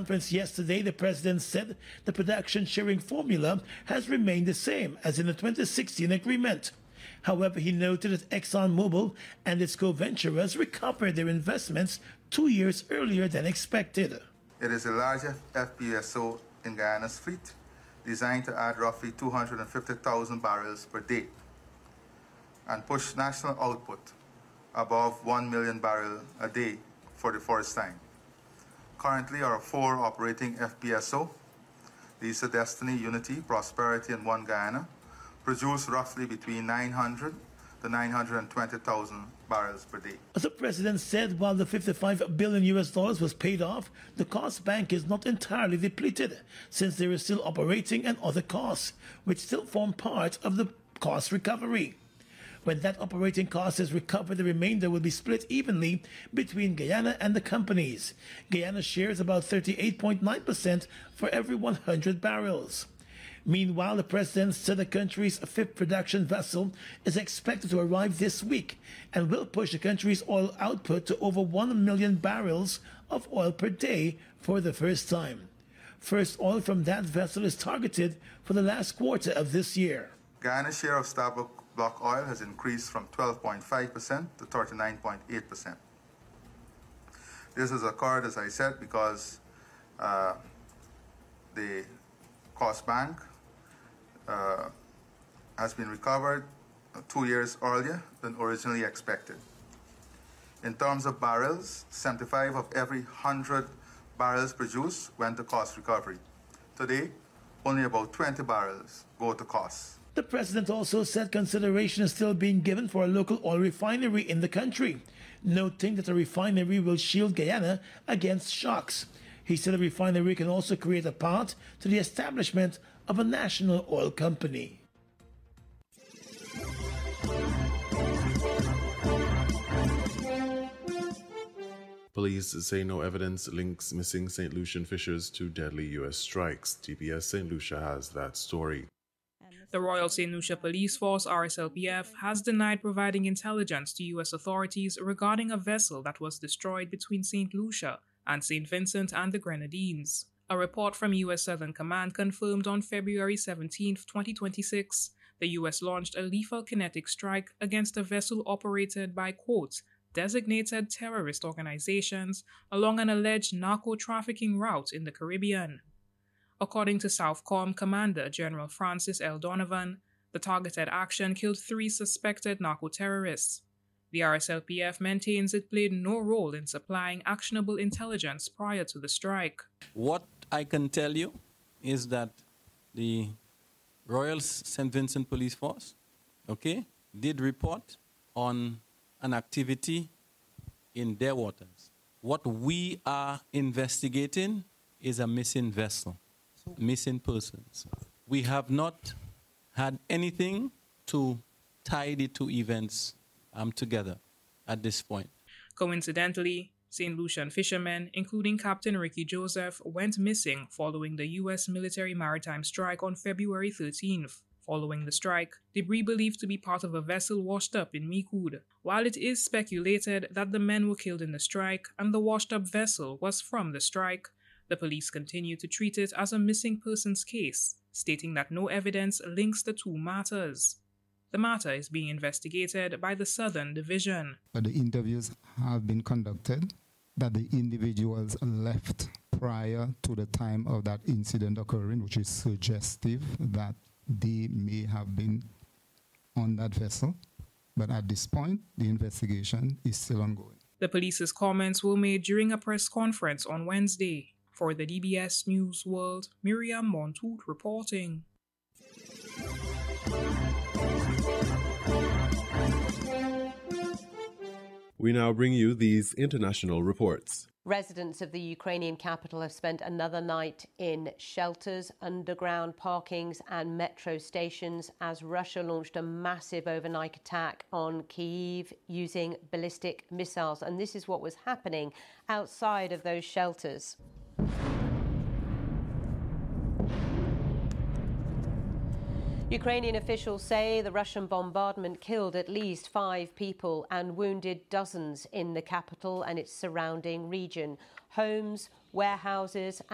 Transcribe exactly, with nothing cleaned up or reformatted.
conference yesterday, the president said the production sharing formula has remained the same as in the twenty sixteen agreement. However, he noted that ExxonMobil and its co-venturers recovered their investments two years earlier than expected. It is the largest F P S O in Guyana's fleet, designed to add roughly two hundred fifty thousand barrels per day and push national output above one million barrels a day for the first time. Currently, our four operating F P S O, these are Destiny, Unity, Prosperity, and One Guyana, produce roughly between nine hundred to nine hundred twenty thousand barrels per day. As the president said, while the fifty-five billion U S dollars was paid off, the cost bank is not entirely depleted, since there is still operating and other costs, which still form part of the cost recovery. When that operating cost is recovered, the remainder will be split evenly between Guyana and the companies. Guyana shares about thirty-eight point nine percent for every one hundred barrels. Meanwhile, the president said the country's fifth production vessel is expected to arrive this week and will push the country's oil output to over one million barrels of oil per day for the first time. First oil from that vessel is targeted for the last quarter of this year. Guyana's share of Stabroek Block oil has increased from twelve point five percent to thirty-nine point eight percent. This has occurred, as I said, because uh, the cost bank uh, has been recovered two years earlier than originally expected. In terms of barrels, seventy-five of every one hundred barrels produced went to cost recovery. Today, only about twenty barrels go to costs. The president also said consideration is still being given for a local oil refinery in the country, noting that a refinery will shield Guyana against shocks. He said a refinery can also create a path to the establishment of a national oil company. Police say no evidence links missing Saint Lucian fishers to deadly U S strikes. T B S Saint Lucia has that story. The Royal Saint Lucia Police Force, R S L P F, has denied providing intelligence to U S authorities regarding a vessel that was destroyed between Saint Lucia and Saint Vincent and the Grenadines. A report from U S Southern Command confirmed on February seventeenth, twenty twenty-six, the U S launched a lethal kinetic strike against a vessel operated by, quote, designated terrorist organizations along an alleged narco-trafficking route in the Caribbean. According to Southcom Commander General Francis L. Donovan, the targeted action killed three suspected narco-terrorists. The R S L P F maintains it played no role in supplying actionable intelligence prior to the strike. What I can tell you is that the Royal Saint Vincent Police Force, okay, did report on an activity in their waters. What we are investigating is a missing vessel. Missing persons. We have not had anything to tie the two events um, together at this point. Coincidentally, Saint Lucian fishermen, including Captain Ricky Joseph, went missing following the U S military maritime strike on February thirteenth. Following the strike, debris believed to be part of a vessel washed up in Micoud. While it is speculated that the men were killed in the strike and the washed-up vessel was from the strike, the police continue to treat it as a missing persons case, stating that no evidence links the two matters. The matter is being investigated by the Southern Division. But the interviews have been conducted that the individuals left prior to the time of that incident occurring, which is suggestive that they may have been on that vessel. But at this point, the investigation is still ongoing. The police's comments were made during a press conference on Wednesday. For the D B S News World, Miriam Montoute reporting. We now bring you these international reports. Residents of the Ukrainian capital have spent another night in shelters, underground parkings and metro stations as Russia launched a massive overnight attack on Kyiv using ballistic missiles. And this is what was happening outside of those shelters. Ukrainian officials say the Russian bombardment killed at least five people and wounded dozens in the capital and its surrounding region. Homes, warehouses